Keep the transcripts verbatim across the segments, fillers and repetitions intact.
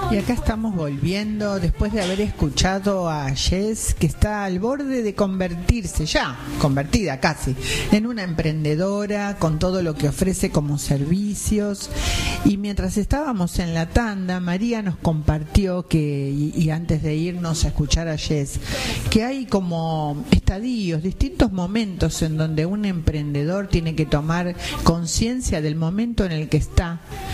Y acá estamos volviendo después de haber escuchado a Jess, que está al borde de convertirse, ya convertida casi, en una emprendedora con todo lo que ofrece como servicios. Y mientras estábamos en la tanda, María nos compartió que, y, y antes de irnos a escuchar a Jess, que hay como estadios, distintos momentos en donde un emprendedor tiene que tomar conciencia del momento en el que está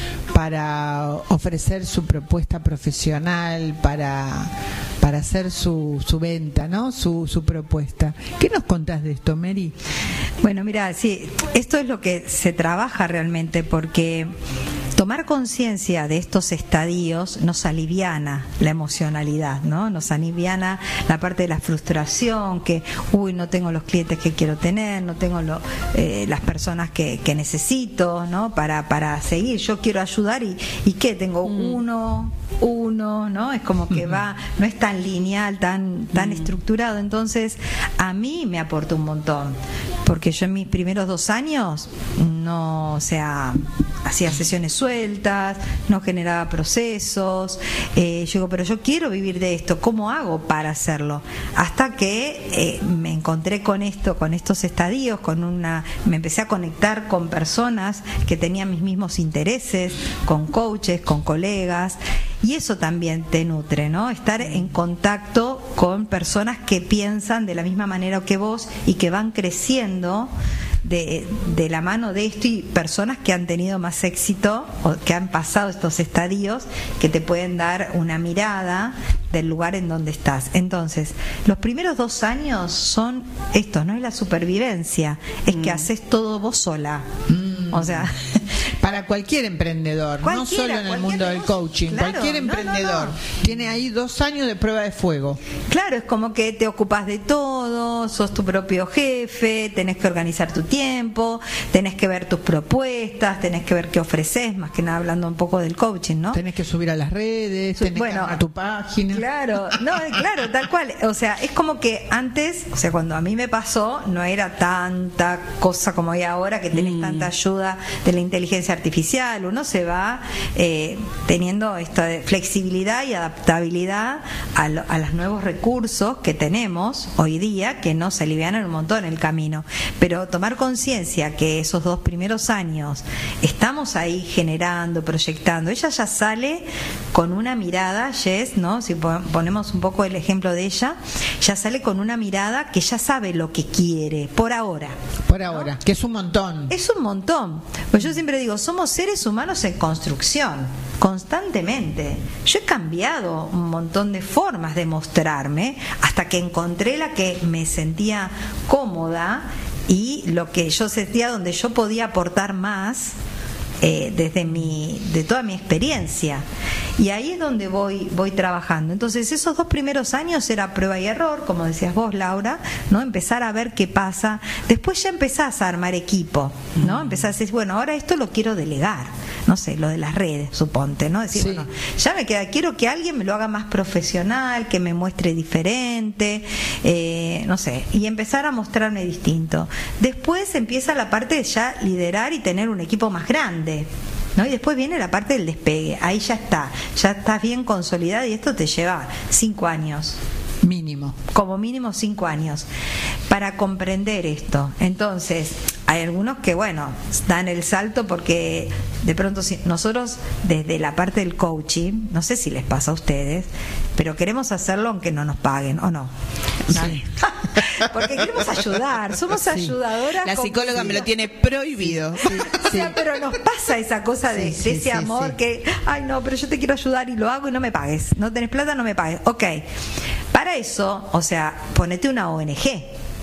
para ofrecer su propuesta profesional, para para hacer su, su venta, ¿no? Su, su propuesta. ¿Qué nos contás de esto, Mary? Bueno, mira, sí, esto es lo que se trabaja realmente, porque tomar conciencia de estos estadios nos aliviana la emocionalidad, ¿no? Nos aliviana la parte de la frustración, que, uy, no tengo los clientes que quiero tener, no tengo lo, eh, las personas que, que necesito, ¿no? Para, para seguir. Yo quiero ayudar y, ¿y qué? Tengo mm. uno, uno, ¿no? Es como que va, no es tan lineal, tan, tan mm. estructurado. Entonces, a mí me aporta un montón, porque yo en mis primeros dos años no, o sea, hacía sesiones sueltas, no generaba procesos. Eh, yo digo, pero yo quiero vivir de esto, ¿cómo hago para hacerlo? Hasta que eh, me encontré con esto, con estos estadios, con una, me empecé a conectar con personas que tenían mis mismos intereses, con coaches, con colegas. Y eso también te nutre, ¿no? Estar en contacto con personas que piensan de la misma manera que vos y que van creciendo de, de la mano de esto, y personas que han tenido más éxito o que han pasado estos estadios, que te pueden dar una mirada del lugar en donde estás. Entonces, los primeros dos años son estos, no es la supervivencia, es mm. que haces todo vos sola. Mm. O sea, para cualquier emprendedor, no solo en el mundo del coaching, claro, cualquier emprendedor no, no, no. tiene ahí dos años de prueba de fuego. Claro, es como que te ocupas de todo, sos tu propio jefe, tenés que organizar tu tiempo, tenés que ver tus propuestas, tenés que ver qué ofreces, más que nada hablando un poco del coaching, ¿no? Tenés que subir a las redes, tenés bueno, que armar tu página. Claro, no, claro, tal cual. O sea, es como que antes, o sea, cuando a mí me pasó, no era tanta cosa como hay ahora, que tenés mm. tanta ayuda de la inteligencia artificial. Uno se va eh, teniendo esta flexibilidad y adaptabilidad a, lo, a los nuevos recursos que tenemos hoy día, que nos alivianan un montón el camino. Pero tomar conciencia que esos dos primeros años estamos ahí generando, proyectando. Ella ya sale con una mirada, Jess, ¿no? Si ponemos un poco el ejemplo de ella, ya sale con una mirada que ya sabe lo que quiere, por ahora. Por ahora, ¿no? Que es un montón. Es un montón. Pues yo siempre digo, somos seres humanos en construcción, constantemente. Yo he cambiado un montón de formas de mostrarme hasta que encontré la que me sentía cómoda y lo que yo sentía donde yo podía aportar más. Eh, desde mi, de toda mi experiencia, y ahí es donde voy voy trabajando. Entonces esos dos primeros años era prueba y error, como decías vos, Laura, ¿no? Empezar a ver qué pasa. Después ya empezás a armar equipo, ¿no? Empezás a decir, bueno, ahora esto lo quiero delegar, no sé, lo de las redes, suponte, ¿no? Decir, sí. bueno, ya me queda, quiero que alguien me lo haga más profesional, que me muestre diferente, eh, no sé, y empezar a mostrarme distinto. Después empieza la parte de ya liderar y tener un equipo más grande, ¿no? Y después viene la parte del despegue. Ahí ya está, ya estás bien consolidada, y esto te lleva cinco años mínimo, como mínimo cinco años para comprender esto. Entonces hay algunos que, bueno, dan el salto porque de pronto si nosotros desde la parte del coaching, no sé si les pasa a ustedes, pero queremos hacerlo aunque no nos paguen, ¿o no? Sí. Porque queremos ayudar, somos sí. ayudadoras. La psicóloga me lo tiene prohibido. Sí, o sea, sí. pero nos pasa esa cosa de, sí, sí, de ese sí, amor sí. que, ay no, pero yo te quiero ayudar y lo hago y no me pagues. No tenés plata, no me pagues. Ok, para eso, o sea, ponete una O N G.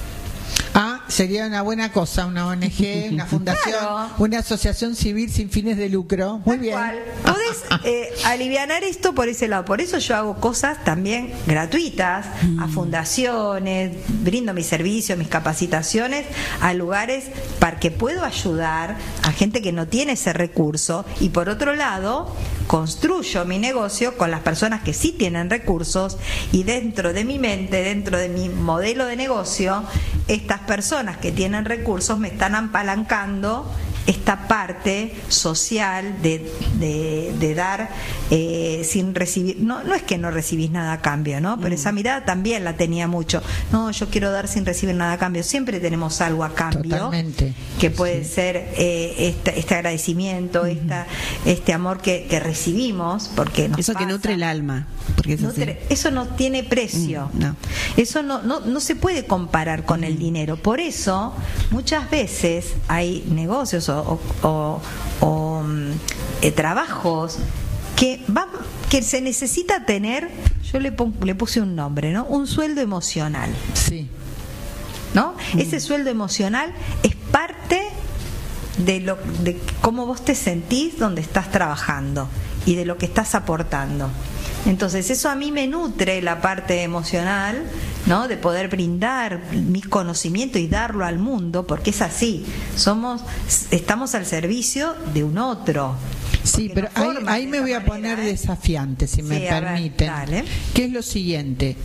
Ah, sería una buena cosa, una O N G, una fundación, claro. una asociación civil sin fines de lucro. Muy Tal bien. Cual. Podés eh, alivianar esto por ese lado. Por eso yo hago cosas también gratuitas mm. a fundaciones, brindo mis servicios, mis capacitaciones a lugares para que puedo ayudar a gente que no tiene ese recurso, y por otro lado construyo mi negocio con las personas que sí tienen recursos, y dentro de mi mente, dentro de mi modelo de negocio, estas personas que tienen recursos me están apalancando esta parte social de, de, de dar eh, sin recibir, no, no es que no recibís nada a cambio, ¿no? Pero mm. esa mirada también la tenía mucho. No, yo quiero dar sin recibir nada a cambio. Siempre tenemos algo a cambio. Totalmente. Que puede sí. ser eh, este, este agradecimiento, mm. esta, este amor que, que recibimos, porque nos eso pasa. Que nutre el alma. Porque es nutre, eso no tiene precio. Mm, no. Eso no, no, no se puede comparar con mm. el dinero. Por eso, muchas veces hay negocios o, o, o, o eh, trabajos que va, que se necesita tener, yo le, pon, le puse un nombre, ¿no? Un sueldo emocional. Sí. ¿No? Mm. Ese sueldo emocional es parte de lo de cómo vos te sentís donde estás trabajando y de lo que estás aportando. Entonces eso a mí me nutre la parte emocional, ¿no? De poder brindar mi conocimiento y darlo al mundo, porque es así, somos, estamos al servicio de un otro. Sí, pero ahí, ahí me voy a manera, poner ¿eh? desafiante, si sí, me permiten. Ver, ¿Qué es lo siguiente?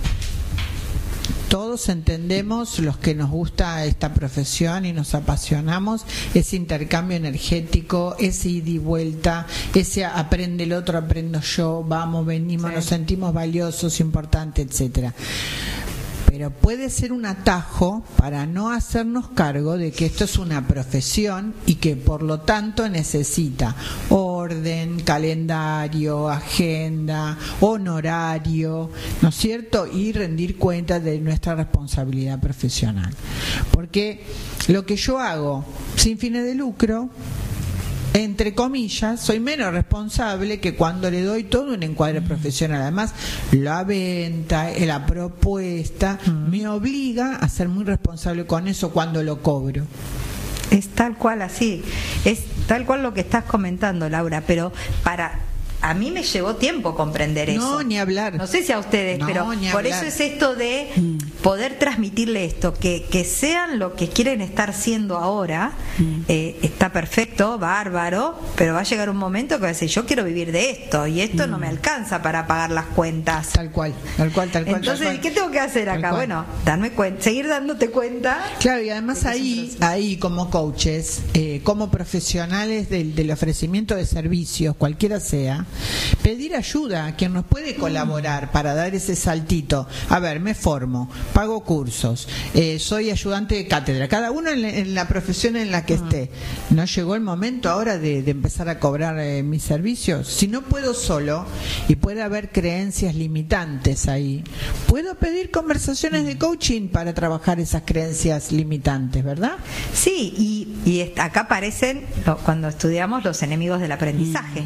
Todos entendemos, los que nos gusta esta profesión y nos apasionamos, ese intercambio energético, ese ida y vuelta, ese aprende el otro, aprendo yo, vamos, venimos, sí. nos sentimos valiosos, importantes, etcétera. Pero puede ser un atajo para no hacernos cargo de que esto es una profesión y que por lo tanto necesita orden, calendario, agenda, honorario, ¿no es cierto? Y rendir cuenta de nuestra responsabilidad profesional. Porque lo que yo hago sin fines de lucro, entre comillas, soy menos responsable que cuando le doy todo un encuadre profesional. Además, la venta, la propuesta, mm. me obliga a ser muy responsable con eso cuando lo cobro. Es tal cual así, es tal cual lo que estás comentando, Laura, pero para... A mí me llevó tiempo comprender eso. No, ni hablar. No sé si a ustedes, no, pero por eso es esto de poder transmitirle esto, que, que sean lo que quieren estar siendo ahora, mm. eh, está perfecto, bárbaro, pero va a llegar un momento que va a decir, yo quiero vivir de esto, y esto mm. no me alcanza para pagar las cuentas. Tal cual, tal cual, tal cual. Entonces, tal cual. ¿qué tengo que hacer acá? Bueno, darme cuenta, seguir dándote cuenta. Claro, y además ahí, ahí como coaches, eh, como profesionales del, del ofrecimiento de servicios, cualquiera sea, pedir ayuda a quien nos puede colaborar para dar ese saltito. A ver, me formo, pago cursos, eh, soy ayudante de cátedra, cada uno en la, en la profesión en la que esté. ¿No llegó el momento ahora de, de empezar a cobrar eh, mis servicios? Si no puedo solo, y puede haber creencias limitantes ahí, puedo pedir conversaciones de coaching para trabajar esas creencias limitantes, ¿verdad? Sí, y, y acá aparecen, cuando estudiamos, los enemigos del aprendizaje.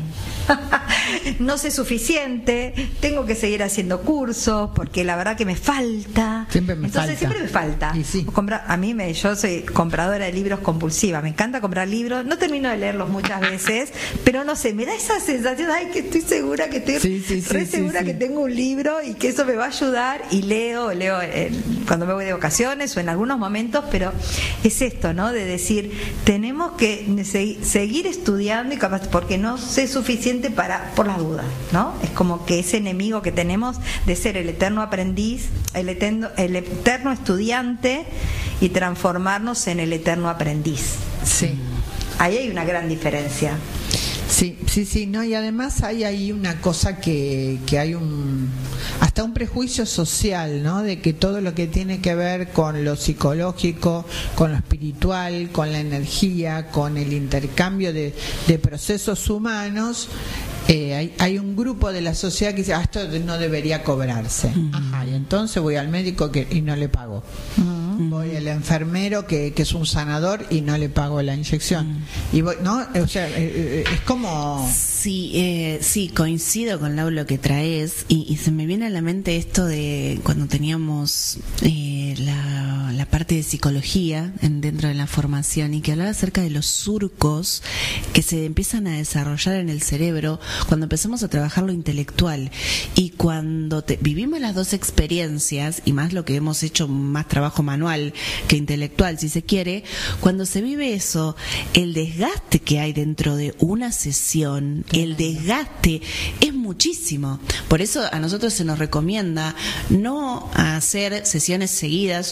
No sé suficiente, tengo que seguir haciendo cursos porque la verdad que me falta. Siempre me Entonces falta. siempre me falta. Y sí. Compra, a mí me, yo soy compradora de libros compulsiva, me encanta comprar libros, no termino de leerlos muchas veces, pero no sé, me da esa sensación, ay, que estoy segura que estoy sí, sí, re sí, segura sí, que sí. tengo un libro y que eso me va a ayudar, y leo, leo eh, cuando me voy de vacaciones o en algunos momentos, pero es esto, ¿no? De decir, tenemos que se, seguir estudiando y capaz, porque no sé suficiente para por las dudas, ¿no? Es como que ese enemigo que tenemos de ser el eterno aprendiz, el eterno, el eterno estudiante, y transformarnos en el eterno aprendiz. Sí. Ahí hay una gran diferencia. Sí, sí, sí, no, y además hay ahí una cosa que, que hay un hasta un prejuicio social, ¿no? De que todo lo que tiene que ver con lo psicológico, con lo espiritual, con la energía, con el intercambio de, de procesos humanos, eh, hay, hay un grupo de la sociedad que dice, ah, esto no debería cobrarse. Uh-huh. Ajá, y entonces voy al médico que, y no le pago. Uh-huh. Voy al enfermero que, que es un sanador y no le pago la inyección. Uh-huh. Y voy, ¿no? O sea, eh, es como... Sí, eh, sí, coincido con Lau lo que traes, y, y se me viene a la mente esto de cuando teníamos eh, la, la parte de psicología en, dentro de la formación, y que hablaba acerca de los surcos que se empiezan a desarrollar en el cerebro cuando empezamos a trabajar lo intelectual, y cuando te, vivimos las dos experiencias, y más lo que hemos hecho más trabajo manual que intelectual, si se quiere, cuando se vive eso, el desgaste que hay dentro de una sesión, el desgaste es muchísimo. Por eso a nosotros se nos recomienda no hacer sesiones seguidas o darnos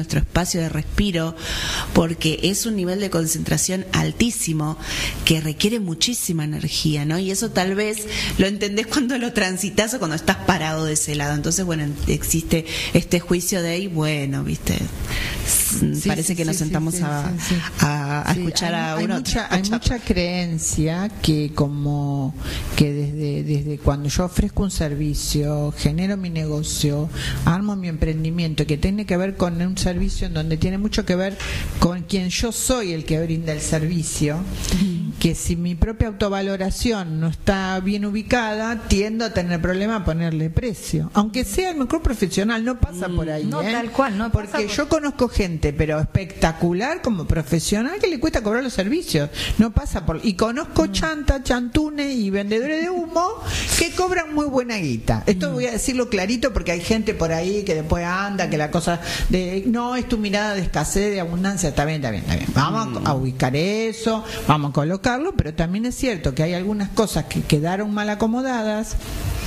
nuestro espacio de respiro, porque es un nivel de concentración altísimo que requiere muchísima energía, ¿no? Y eso tal vez lo entendés cuando lo transitas o cuando estás parado de ese lado. Entonces, bueno, existe este juicio de ahí, bueno, viste, sí, parece sí, que nos sí, sentamos sí, a, sí, sí. a, a Sí, escuchar hay, a hay uno. mucha, hay mucha creencia que como que desde, desde cuando yo ofrezco un servicio, genero mi negocio, armo mi emprendimiento, que tiene que ver con un servicio en donde tiene mucho que ver con quien yo soy el que brinda el servicio, mm. que si mi propia autovaloración no está bien ubicada, tiendo a tener problema a ponerle precio, aunque sea el mejor profesional, no pasa por ahí, no ¿eh? tal cual, no porque pasa por... yo conozco gente, pero espectacular como profesional, que le cuesta cobrar los servicios, no pasa por... y conozco chanta, chantunes y vendedores de humo que cobran muy buena guita. Esto voy a decirlo clarito porque hay gente por ahí que después anda, que la cosa de no es tu mirada de escasez, de abundancia, está bien, está bien, está bien. Vamos a ubicar eso, vamos a colocarlo, pero también es cierto que hay algunas cosas que quedaron mal acomodadas,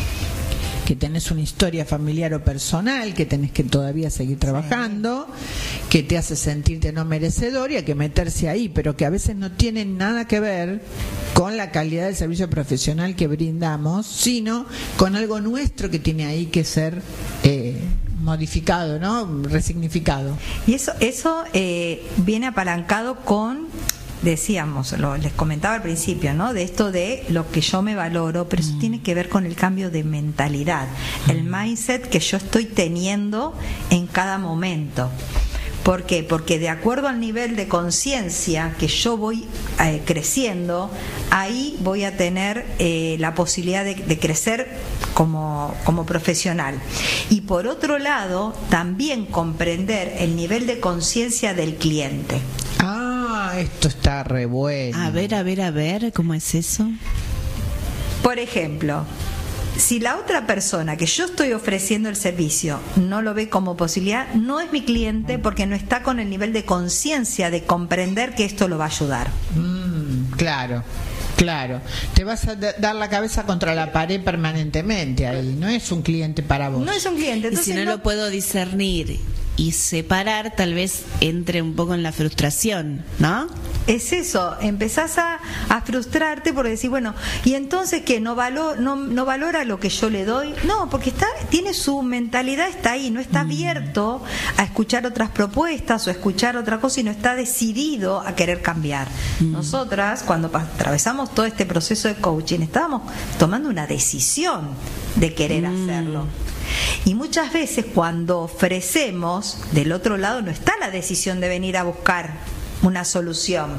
que tenés una historia familiar o personal que tenés que todavía seguir trabajando, sí. que te hace sentirte no merecedor y hay que meterse ahí, pero que a veces no tienen nada que ver con la calidad del servicio profesional que brindamos, sino con algo nuestro que tiene ahí que ser eh, modificado, ¿no? Resignificado. Y eso, eso eh, viene apalancado con... decíamos, lo, les comentaba al principio, ¿no? De esto de lo que yo me valoro, pero eso mm. tiene que ver con el cambio de mentalidad, mm. el mindset que yo estoy teniendo en cada momento. ¿Por qué? Porque de acuerdo al nivel de conciencia que yo voy eh, creciendo, ahí voy a tener eh, la posibilidad de, de crecer como, como profesional. Y por otro lado, también comprender el nivel de conciencia del cliente. Ah, esto está re bueno. A ver, a ver, a ver, ¿cómo es eso? Por ejemplo, si la otra persona que yo estoy ofreciendo el servicio no lo ve como posibilidad, no es mi cliente porque no está con el nivel de conciencia de comprender que esto lo va a ayudar. Mm, claro. Claro, te vas a dar la cabeza contra la pared permanentemente ahí, no es un cliente para vos. No es un cliente. Y si no, no lo puedo discernir y separar, tal vez entre un poco en la frustración, ¿no? Es eso, empezás a, a frustrarte porque decís, bueno, ¿y entonces qué? ¿No, valor, no, ¿No valora lo que yo le doy? No, porque está tiene su mentalidad, está ahí, no está abierto a escuchar otras propuestas o a escuchar otra cosa y no está decidido a querer cambiar. Mm. Nosotras, cuando atravesamos todo este proceso de coaching, estábamos tomando una decisión de querer mm. hacerlo. Y muchas veces cuando ofrecemos, del otro lado no está la decisión de venir a buscar una solución.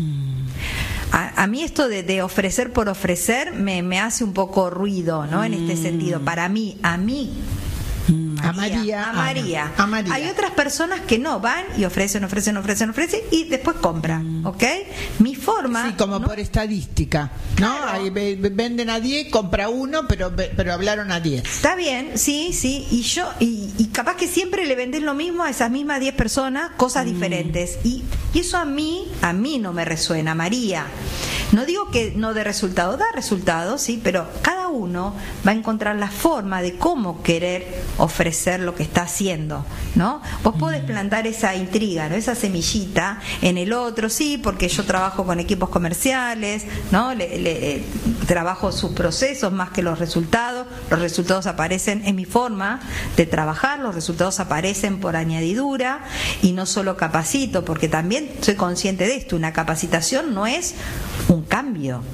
A, a mí esto de, de ofrecer por ofrecer me, me hace un poco ruido, ¿no? En este sentido, para mí, a mí María, a María, a María. A María. Hay otras personas que no van y ofrecen, ofrecen, ofrecen, ofrecen y después compran, ¿ok? Mi forma... Sí, como ¿no? por estadística, ¿no? Claro. Ahí venden a diez, compra uno, pero pero hablaron a diez. Está bien, sí, sí, y yo y, y capaz que siempre le venden lo mismo a esas mismas diez personas, cosas mm. diferentes. Y, y eso a mí, a mí no me resuena, María. No digo que no dé resultado, da resultado, sí, pero cada uno va a encontrar la forma de cómo querer ofrecer lo que está haciendo, ¿no? Vos podés plantar esa intriga, ¿no? Esa semillita en el otro, sí, porque yo trabajo con equipos comerciales, ¿no? Le, le, eh, trabajo sus procesos más que los resultados. Los resultados aparecen en mi forma de trabajar, los resultados aparecen por añadidura y no solo capacito, porque también soy consciente de esto, una capacitación no es un cambio.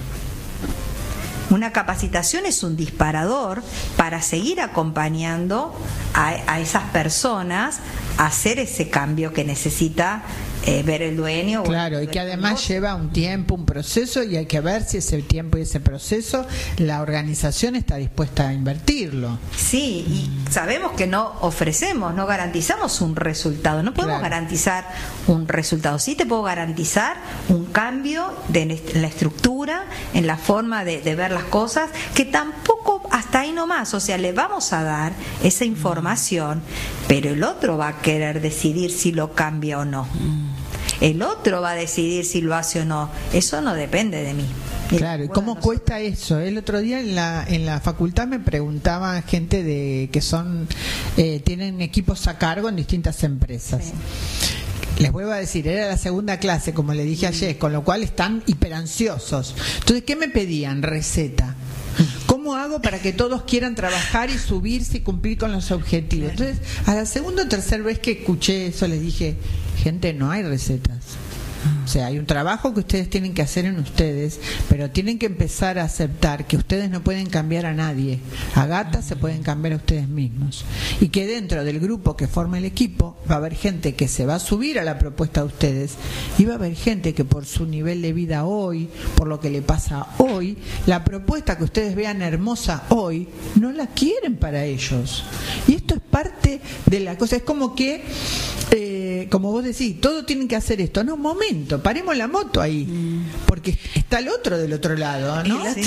Una capacitación es un disparador para seguir acompañando a, a esas personas a hacer ese cambio que necesita eh, ver el dueño. Claro, y que además lleva un tiempo, un proceso, y hay que ver si ese tiempo y ese proceso la organización está dispuesta a invertirlo. Sí, y sabemos que no ofrecemos, no garantizamos un resultado, no podemos claro. garantizar un resultado. Sí te puedo garantizar un cambio de, en la estructura, en la forma de, de ver las cosas, que tampoco hasta ahí nomás, o sea, le vamos a dar esa información, pero el otro va a querer decidir si lo cambia o no. El otro va a decidir si lo hace o no. Eso no depende de mí. Claro, ¿y cómo cuesta eso? El otro día en la en la facultad me preguntaban gente de que son eh, tienen equipos a cargo en distintas empresas. Sí. Les vuelvo a decir, era la segunda clase, como le dije ayer, con lo cual están hiperansiosos. Entonces, ¿qué me pedían? Receta. ¿Cómo hago para que todos quieran trabajar y subirse y cumplir con los objetivos? Entonces, a la segunda o tercera vez que escuché eso, les dije, gente, no hay recetas. O sea, hay un trabajo que ustedes tienen que hacer en ustedes, pero tienen que empezar a aceptar que ustedes no pueden cambiar a nadie. A gatas se pueden cambiar a ustedes mismos. Y que dentro del grupo que forma el equipo va a haber gente que se va a subir a la propuesta de ustedes y va a haber gente que por su nivel de vida hoy, por lo que le pasa hoy, la propuesta que ustedes vean hermosa hoy, no la quieren para ellos. Y esto es parte de la cosa. Es como que, eh, como vos decís, todos tienen que hacer esto. No, un momento, paremos la moto ahí, porque está el otro del otro lado, ¿no? Sí.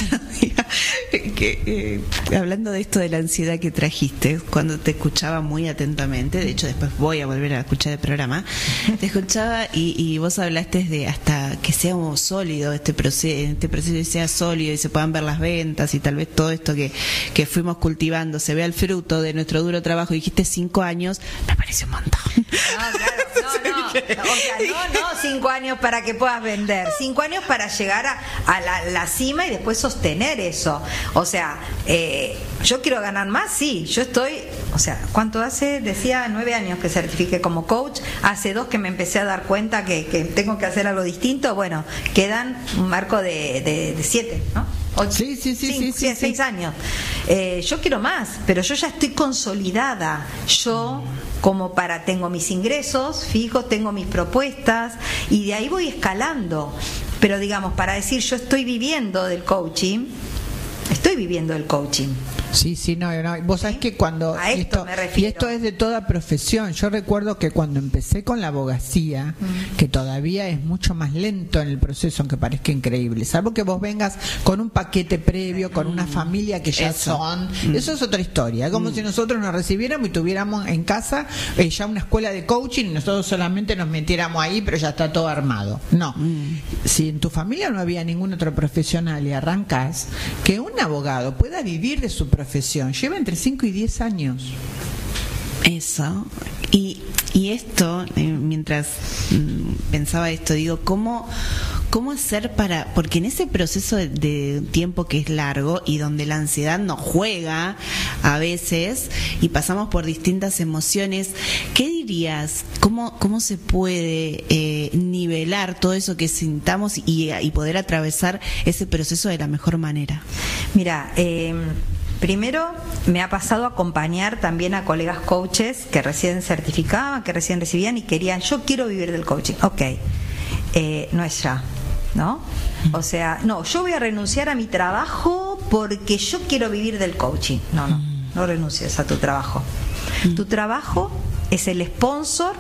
que, eh, hablando de esto de la ansiedad que trajiste, cuando te escuchaba muy atentamente, de hecho después voy a volver a escuchar el programa, te escuchaba y, y vos hablaste de hasta que sea sólido este proceso, este proceso sea sólido y se puedan ver las ventas y tal vez todo esto que, que fuimos cultivando se vea el fruto de nuestro duro trabajo. Dijiste cinco años, me parece un montón. No, claro, no, no. O sea, no, no cinco años para que puedas vender, cinco años para llegar a, a la, la cima y después sostener eso. O sea, eh, yo quiero ganar más, sí, yo estoy, o sea, ¿cuánto hace? Decía nueve años que certifiqué como coach, hace dos que me empecé a dar cuenta que, que tengo que hacer algo distinto. Bueno, quedan un marco de, de, de siete, ¿no? Ocho, sí, sí, sí, cinco, sí, sí, seis sí. años. Eh, yo quiero más, pero yo ya estoy consolidada. Yo, como para, tengo mis ingresos fijos, tengo mis propuestas y de ahí voy escalando. Pero digamos, para decir yo estoy viviendo del coaching, estoy viviendo del coaching. Sí, sí, no, no. Vos sabés que cuando a esto, esto me refiero. Y esto es de toda profesión. Yo recuerdo que cuando empecé con la abogacía, mm. que todavía es mucho más lento en el proceso, aunque parezca increíble, salvo que vos vengas con un paquete previo, con una familia que ya eso. son, mm. eso es otra historia. Es como mm. si nosotros nos recibiéramos y tuviéramos en casa eh, ya una escuela de coaching y nosotros solamente nos metiéramos ahí, pero ya está todo armado. No. Mm. Si en tu familia no había ningún otro profesional y arrancás, que un abogado pueda vivir de su profesión profesión, lleva entre cinco y diez años. Eso. Y, y esto, eh, mientras mm, pensaba esto, digo, ¿cómo, ¿cómo hacer para...? Porque en ese proceso de, de tiempo que es largo y donde la ansiedad nos juega a veces y pasamos por distintas emociones, ¿qué dirías? ¿Cómo, cómo se puede eh, nivelar todo eso que sintamos y, y poder atravesar ese proceso de la mejor manera? Mira, eh... primero, me ha pasado acompañar también a colegas coaches que recién certificaban, que recién recibían y querían, yo quiero vivir del coaching. Ok, eh, no es ya, ¿no? O sea, no, yo voy a renunciar a mi trabajo porque yo quiero vivir del coaching. No, no, no renuncies a tu trabajo. Tu trabajo es el sponsor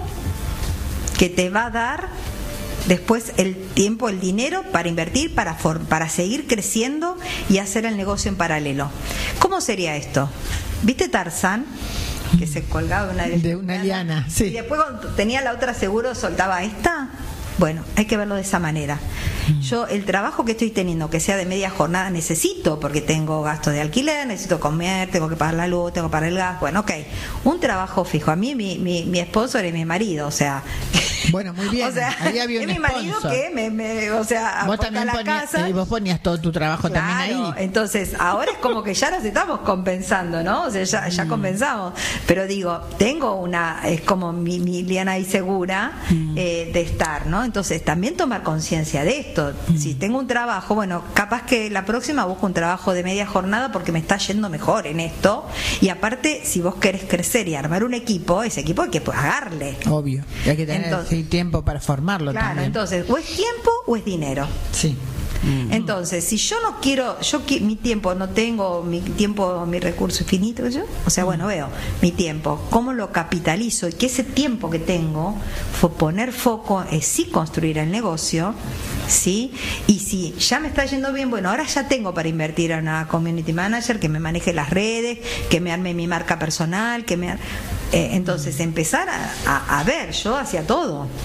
que te va a dar después el tiempo, el dinero para invertir, para, for- para seguir creciendo y hacer el negocio en paralelo. ¿Cómo sería esto? ¿Viste Tarzán? Que se colgaba de una, de una liana, sí. Y después cuando tenía la otra seguro soltaba esta. Bueno, hay que verlo de esa manera. Yo el trabajo que estoy teniendo, que sea de media jornada, necesito, porque tengo gastos de alquiler, necesito comer, tengo que pagar la luz, tengo que pagar el gas. Bueno, ok, un trabajo fijo. A mí mi, mi, mi esposo era mi marido, o sea... Bueno, muy bien. O sea, ahí había un es mi marido sponsor. que me, me, o sea, vos aporta también la ponías, casa. y vos ponías todo tu trabajo Claro, también ahí. Entonces, ahora es como que ya nos estamos compensando, ¿no? O sea, ya, ya mm. compensamos. Pero digo, tengo una, es como mi, mi liana ahí segura mm. eh, de estar, ¿no? Entonces, también tomar conciencia de esto. Mm. Si tengo un trabajo, bueno, capaz que la próxima busco un trabajo de media jornada porque me está yendo mejor en esto. Y aparte, si vos querés crecer y armar un equipo, ese equipo hay que pagarle. Obvio. Y hay que tener entonces, tiempo para formarlo claro, también. Entonces, o es tiempo o es dinero. Sí. Entonces, si yo no quiero, yo mi tiempo no tengo, mi tiempo, mi recurso infinito, yo, o sea, bueno, veo mi tiempo, cómo lo capitalizo y que ese tiempo que tengo, fue poner foco es sí construir el negocio, sí, y si ya me está yendo bien, bueno, ahora ya tengo para invertir en una community manager que me maneje las redes, que me arme mi marca personal, que me, eh, entonces empezar a, a, a ver, yo hacia todo.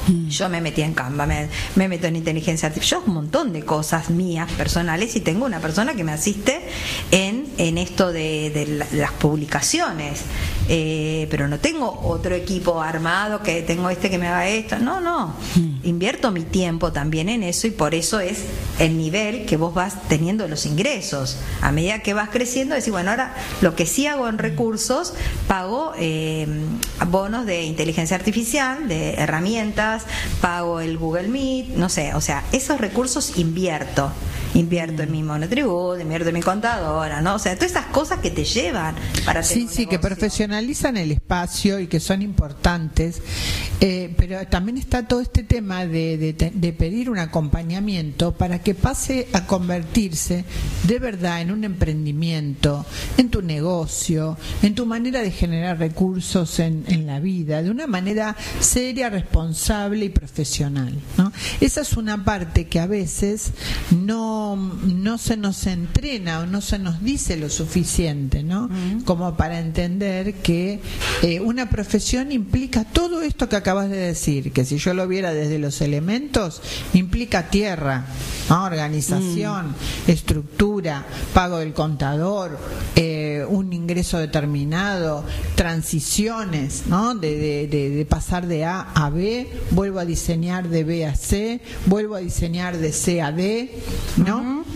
Yo me metí en Canva, me, me meto en inteligencia artificial, yo un montón de cosas mías personales, y tengo una persona que me asiste en, en esto de, de, la, de las publicaciones, eh, pero no tengo otro equipo armado que tengo este que me haga esto, no, no, mm. invierto mi tiempo también en eso, y por eso es el nivel que vos vas teniendo los ingresos. A medida que vas creciendo, decís, bueno, ahora lo que sí hago en recursos, pago eh, bonos de inteligencia artificial, de herramientas, pago el Google Meet, no sé, o sea, esos recursos invierto. Invierto en mi monotributo, invierto en mi contadora, ¿no? O sea, todas esas cosas que te llevan para tener Sí, un sí, negocio. Que profesionalizan el espacio y que son importantes, eh, pero también está todo este tema de, de, de pedir un acompañamiento para que pase a convertirse de verdad en un emprendimiento, en tu negocio, en tu manera de generar recursos en, en la vida, de una manera seria, responsable y profesional, ¿no? Esa es una parte que a veces no no se nos entrena o no se nos dice lo suficiente, ¿no? Uh-huh. Como para entender que eh, una profesión implica todo esto que acabas de decir, que si yo lo viera desde los elementos, implica tierra, ¿no? Organización, uh-huh. estructura, pago del contador, eh, un ingreso determinado, transiciones, ¿no? De, de, de, de pasar de A a B, vuelvo a diseñar de B a C, vuelvo a diseñar de C a D, ¿no? Uh-huh.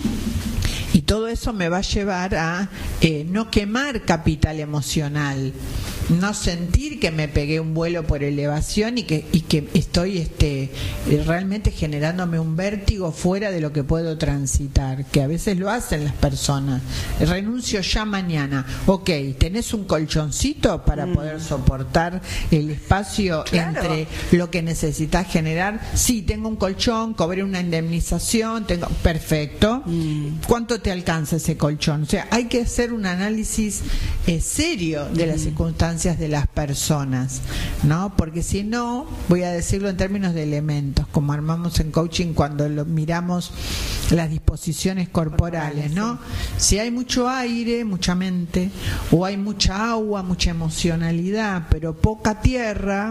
Y todo eso me va a llevar a eh, no quemar capital emocional, no sentir que me pegué un vuelo por elevación y que y que estoy este realmente generándome un vértigo fuera de lo que puedo transitar, que a veces lo hacen las personas. Renuncio ya mañana. Ok, ¿tenés un colchoncito para mm. poder soportar el espacio claro. entre lo que necesitas generar? Sí, tengo un colchón, cobré una indemnización, tengo perfecto. Mm. ¿Cuánto te alcanza ese colchón? O sea, hay que hacer un análisis eh, serio de mm. las circunstancias de las personas, ¿no? Porque si no, voy a decirlo en términos de elementos, como armamos en coaching cuando lo miramos las disposiciones corporales, ¿no? Si hay mucho aire, mucha mente, o hay mucha agua, mucha emocionalidad, pero poca tierra,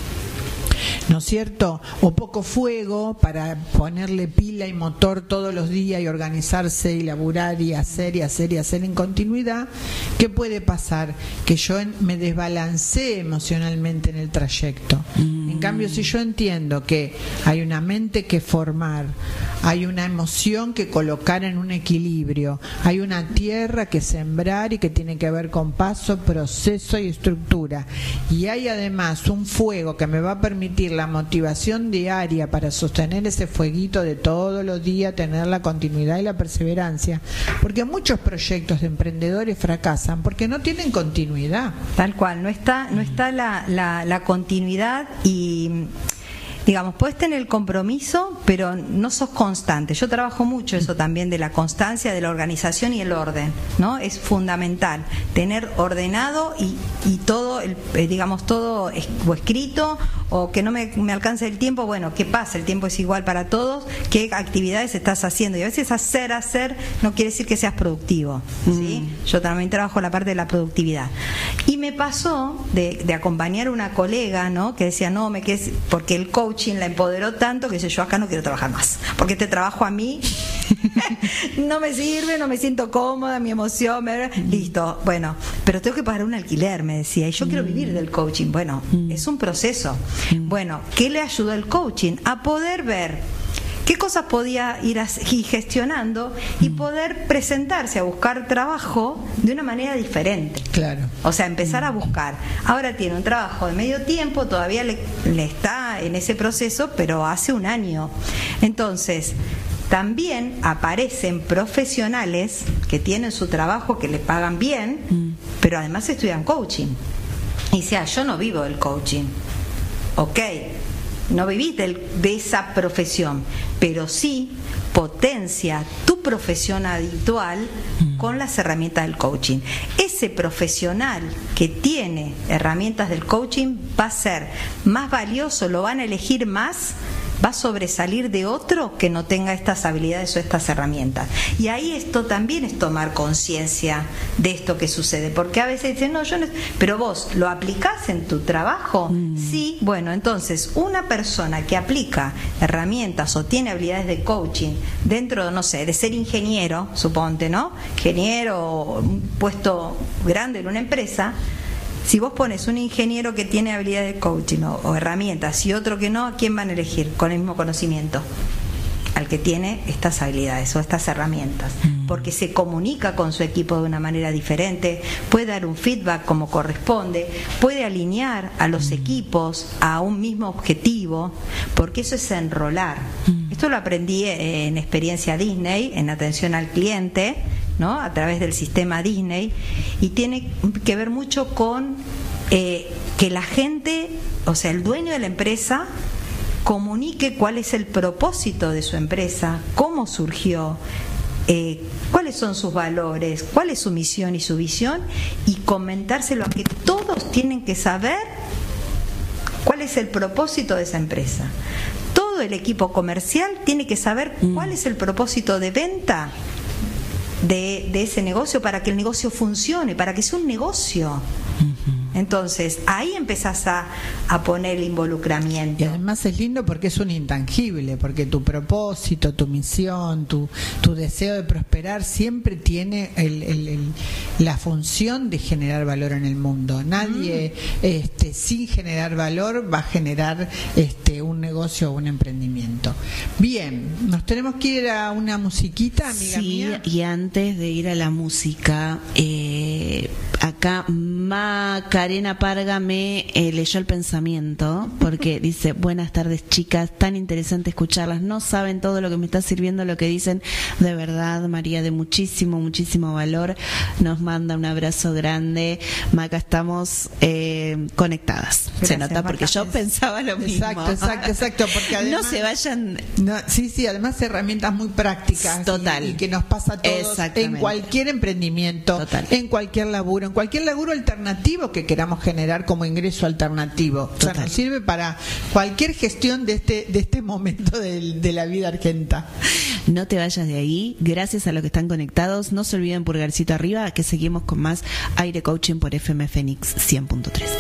¿no es cierto? O poco fuego para ponerle pila y motor todos los días y organizarse y laburar y hacer y hacer y hacer en continuidad. ¿Qué puede pasar? Que yo me desbalancee emocionalmente en el trayecto. Mm. En cambio, si yo entiendo que hay una mente que formar, hay una emoción que colocar en un equilibrio, hay una tierra que sembrar y que tiene que ver con paso, proceso y estructura, y hay además un fuego que me va a permitir la motivación diaria para sostener ese fueguito de todos los días, tener la continuidad y la perseverancia, porque muchos proyectos de emprendedores fracasan porque no tienen continuidad. Tal cual, no está, no está la, la, la continuidad y... Digamos, puedes tener el compromiso, pero no sos constante. Yo trabajo mucho eso también de la constancia, de la organización y el orden, ¿no? Es fundamental tener ordenado y, y todo, el, digamos, todo es, o escrito, o que no me, me alcance el tiempo. Bueno, ¿qué pasa? El tiempo es igual para todos. ¿Qué actividades estás haciendo? Y a veces hacer, hacer no quiere decir que seas productivo, ¿sí? Mm. Yo también trabajo la parte de la productividad. Y me pasó de, de acompañar a una colega, ¿no? Que decía, no, me quedé, porque el coach la empoderó tanto que dice, yo acá no quiero trabajar más, porque este trabajo a mí no me sirve, no me siento cómoda, mi emoción, me... listo, bueno, pero tengo que pagar un alquiler, me decía, y yo quiero vivir del coaching. Bueno, es un proceso. Bueno, ¿qué le ayudó el coaching? A poder ver qué cosas podía ir gestionando y poder presentarse a buscar trabajo de una manera diferente. Claro. O sea, empezar a buscar. Ahora tiene un trabajo de medio tiempo, todavía le, le está en ese proceso, pero hace un año. Entonces, también aparecen profesionales que tienen su trabajo, que le pagan bien, mm. pero además estudian coaching. Y dice, ah, yo no vivo del coaching. Ok. No vivís de, de esa profesión, pero sí potencia tu profesión habitual con las herramientas del coaching. Ese profesional que tiene herramientas del coaching va a ser más valioso, lo van a elegir más va a sobresalir de otro que no tenga estas habilidades o estas herramientas. Y ahí esto también es tomar conciencia de esto que sucede, porque a veces dicen, no, yo no, pero vos lo aplicás en tu trabajo. Mm. Sí, bueno, entonces una persona que aplica herramientas o tiene habilidades de coaching dentro, no sé, de ser ingeniero, suponte, ¿no? Ingeniero, un puesto grande en una empresa. Si vos pones un ingeniero que tiene habilidades de coaching o, o herramientas y otro que no, ¿a quién van a elegir con el mismo conocimiento? Al que tiene estas habilidades o estas herramientas, porque se comunica con su equipo de una manera diferente, puede dar un feedback como corresponde, puede alinear a los equipos a un mismo objetivo, porque eso es enrolar. Esto lo aprendí en experiencia Disney, en atención al cliente, ¿no? A través del sistema Disney, y tiene que ver mucho con eh, que la gente, o sea, el dueño de la empresa, comunique cuál es el propósito de su empresa, cómo surgió, eh, cuáles son sus valores, cuál es su misión y su visión, y comentárselo a que todos tienen que saber cuál es el propósito de esa empresa. Todo el equipo comercial tiene que saber cuál es el propósito de venta de, de ese negocio para que el negocio funcione, para que sea un negocio. Entonces, ahí empezás a, a poner el involucramiento. Y además es lindo porque es un intangible, porque tu propósito, tu misión, tu, tu deseo de prosperar siempre tiene el, el, el, la función de generar valor en el mundo. Nadie mm. este, sin generar valor va a generar este, un negocio o un emprendimiento. Bien, nos tenemos que ir a una musiquita, amiga sí, mía. Y antes de ir a la música, eh, acá Macarena Parga me eh, leyó el pensamiento, porque dice: buenas tardes, chicas, tan interesante escucharlas, no saben todo lo que me está sirviendo lo que dicen, de verdad, María, de muchísimo, muchísimo valor. Nos manda un abrazo grande. Maca, estamos eh, conectadas. Gracias, se nota, porque Maca, yo es... pensaba lo mismo. Exacto, exacto, exacto, porque además, no se vayan. No, sí, sí, además herramientas muy prácticas. Total. Y, y que nos pasa a todos en cualquier emprendimiento, Total. en cualquier laburo, en cualquier laburo alternativo que queramos generar como ingreso alternativo. Total. O sea, nos sirve para cualquier gestión de este de este momento de, de la vida argenta. No te vayas de ahí. Gracias a los que están conectados. No se olviden pulgarcito arriba, que seguimos con más Aire Coaching por F M Fénix cien punto tres.